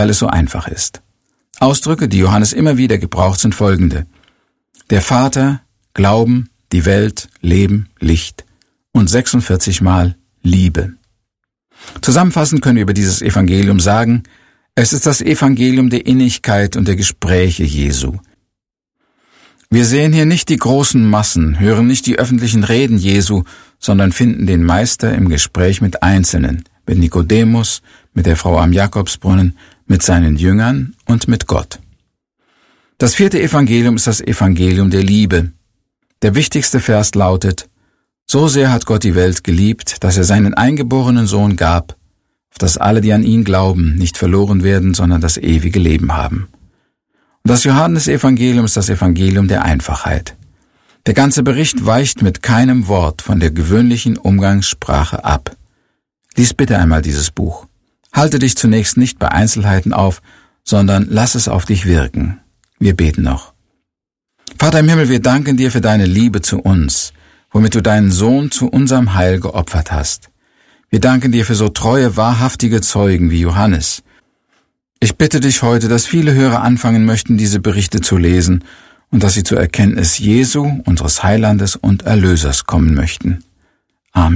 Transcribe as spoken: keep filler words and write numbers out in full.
weil es so einfach ist. Ausdrücke, die Johannes immer wieder gebraucht, sind folgende: der Vater, Glauben, die Welt, Leben, Licht und sechsundvierzig Mal Liebe. Zusammenfassend können wir über dieses Evangelium sagen, es ist das Evangelium der Innigkeit und der Gespräche Jesu. Wir sehen hier nicht die großen Massen, hören nicht die öffentlichen Reden Jesu, sondern finden den Meister im Gespräch mit Einzelnen, mit Nikodemus, mit der Frau am Jakobsbrunnen, mit seinen Jüngern und mit Gott. Das vierte Evangelium ist das Evangelium der Liebe. Der wichtigste Vers lautet: So sehr hat Gott die Welt geliebt, dass er seinen eingeborenen Sohn gab, auf dass alle, die an ihn glauben, nicht verloren werden, sondern das ewige Leben haben. Und das Johannesevangelium ist das Evangelium der Einfachheit. Der ganze Bericht weicht mit keinem Wort von der gewöhnlichen Umgangssprache ab. Lies bitte einmal dieses Buch. Halte dich zunächst nicht bei Einzelheiten auf, sondern lass es auf dich wirken. Wir beten noch. Vater im Himmel, wir danken dir für deine Liebe zu uns, womit du deinen Sohn zu unserem Heil geopfert hast. Wir danken dir für so treue, wahrhaftige Zeugen wie Johannes. Ich bitte dich heute, dass viele Hörer anfangen möchten, diese Berichte zu lesen und dass sie zur Erkenntnis Jesu, unseres Heilandes und Erlösers kommen möchten.